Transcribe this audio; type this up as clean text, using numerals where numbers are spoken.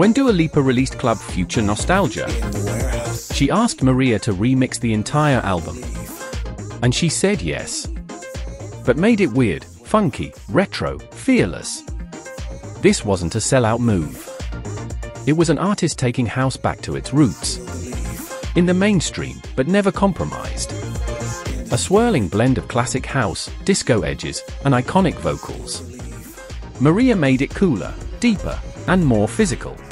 When Dua Lipa released Club Future Nostalgia, she asked Maria to remix the entire album. And she said yes. But made it weird, funky, retro, fearless. This wasn't a sellout move. It was an artist taking house back to its roots. In the mainstream, but never compromised. A swirling blend of classic house, disco edges, and iconic vocals. Maria made it cooler, deeper, and more physical.